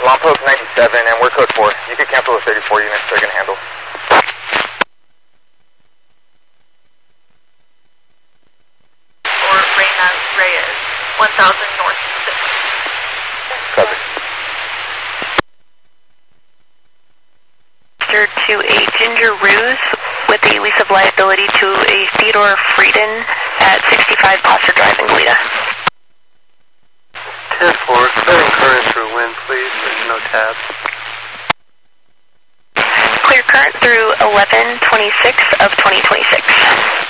Lompoc 97, and we're code 4. You can cancel the 34 units they're going to handle. Or Reyes, 1000 north 6. Copy. To a Ginger Ruse with a lease of liability to a Theodore Frieden at 65 Gloucester Drive in Goleta. 10-4, clearing current through wind, please. There's no tabs. Clear current through 11/26 of 2026.